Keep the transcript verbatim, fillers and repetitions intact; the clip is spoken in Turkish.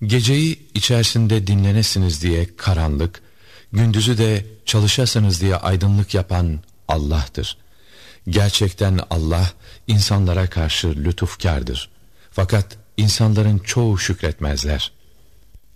Geceyi içerisinde dinlenesiniz diye karanlık, gündüzü de çalışasınız diye aydınlık yapan Allah'tır. Gerçekten Allah insanlara karşı lütufkardır. Fakat insanların çoğu şükretmezler.